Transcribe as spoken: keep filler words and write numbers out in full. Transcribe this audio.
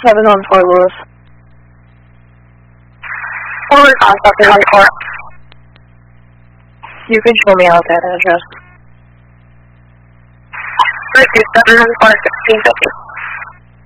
seven one four, Lewis. Forward contact is on four. You can show me out that address. Three two seven one four sixteen fifty.